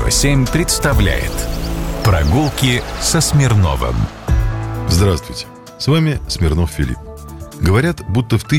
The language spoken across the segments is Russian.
«7» представляет «Прогулки со Смирновым». Здравствуйте, с вами Смирнов Филипп. Говорят, будто в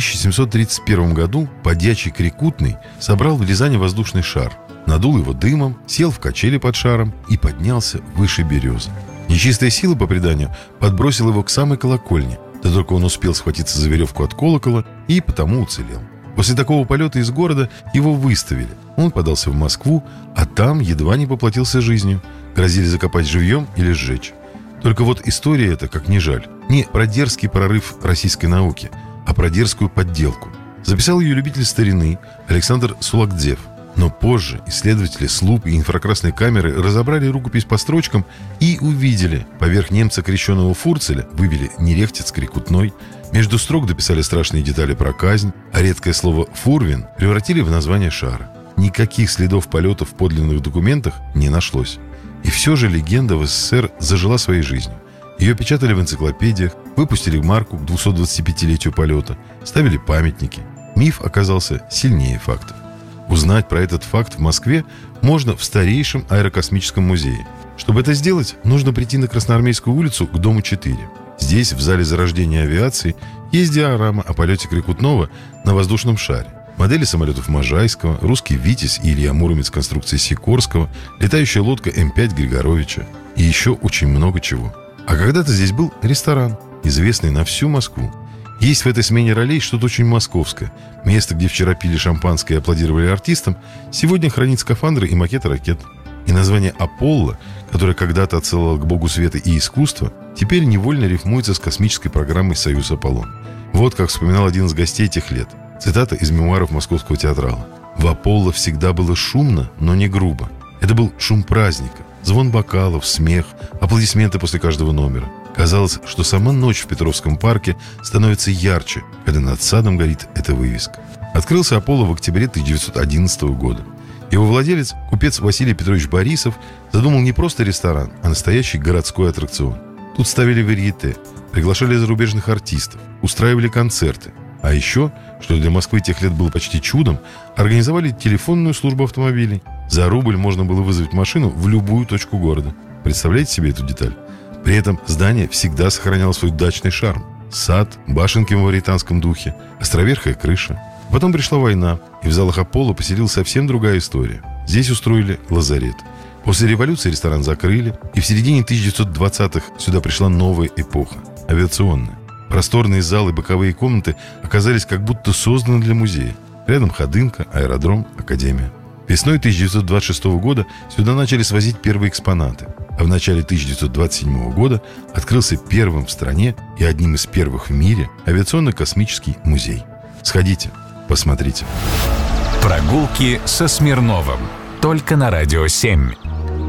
1731 году подьячий Крикутный собрал в Рязани воздушный шар, надул его дымом, сел в качели под шаром и поднялся выше березы. Нечистая сила, по преданию, подбросила его к самой колокольне, да только он успел схватиться за веревку от колокола и потому уцелел. После такого полета из города его выставили. Он подался в Москву, а там едва не поплатился жизнью. Грозили закопать живьем или сжечь. Только вот история эта, как ни жаль, не про дерзкий прорыв российской науки, а про дерзкую подделку. Записал ее любитель старины Александр Сулакдзев. Но позже исследователи с лупой и инфракрасной камеры разобрали рукопись по строчкам и увидели: поверх немца крещеного Фурцеля вывели Нерехтец Крикутной, между строк дописали страшные детали про казнь, а редкое слово «фурвин» превратили в название шара. Никаких следов полета в подлинных документах не нашлось. И все же легенда в СССР зажила своей жизнью. Ее печатали в энциклопедиях, выпустили марку к 225-летию полета, ставили памятники. Миф оказался сильнее фактов. Узнать про этот факт в Москве можно в старейшем аэрокосмическом музее. Чтобы это сделать, нужно прийти на Красноармейскую улицу к дому 4. Здесь, в зале зарождения авиации, есть диорама о полете Крикутного на воздушном шаре. Модели самолетов Можайского, русский «Витязь» и Илья Муромец конструкции Сикорского, летающая лодка М5 Григоровича и еще очень много чего. А когда-то здесь был ресторан, известный на всю Москву. Есть в этой смене ролей что-то очень московское. Место, где вчера пили шампанское и аплодировали артистам, сегодня хранит скафандры и макеты ракет. И название «Аполло», которое когда-то отсылало к богу света и искусства, теперь невольно рифмуется с космической программой «Союз Аполлон». Вот как вспоминал один из гостей тех лет. Цитата из мемуаров московского театрала. «В Аполло всегда было шумно, но не грубо. Это был шум праздника, звон бокалов, смех, аплодисменты после каждого номера. Казалось, что сама ночь в Петровском парке становится ярче, когда над садом горит эта вывеска». Открылся Аполло в октябре 1911 года. Его владелец, купец Василий Петрович Борисов, задумал не просто ресторан, а настоящий городской аттракцион. Тут ставили варьете, приглашали зарубежных артистов, устраивали концерты. А еще, что для Москвы тех лет было почти чудом, организовали телефонную службу автомобилей. За рубль можно было вызвать машину в любую точку города. Представляете себе эту деталь? При этом здание всегда сохраняло свой дачный шарм. Сад, башенки в мавританском духе, островерхая крыша. Потом пришла война, и в залах Аполло поселилась совсем другая история. Здесь устроили лазарет. После революции ресторан закрыли, и в середине 1920-х сюда пришла новая эпоха – авиационная. Просторные залы, боковые комнаты оказались как будто созданы для музея. Рядом Ходынка, аэродром, академия. Весной 1926 года сюда начали свозить первые экспонаты. А в начале 1927 года открылся первым в стране и одним из первых в мире авиационно-космический музей. Сходите, посмотрите. Прогулки со Смирновым. Только на Радио 7.